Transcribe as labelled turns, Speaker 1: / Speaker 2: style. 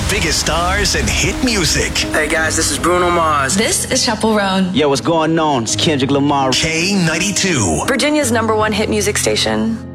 Speaker 1: biggest stars and hit music.
Speaker 2: Hey guys, this is Bruno Mars.
Speaker 3: This is Chaperone.
Speaker 4: Yo, what's going on? It's Kendrick Lamar.
Speaker 1: K92.
Speaker 3: Virginia's #1 hit music station.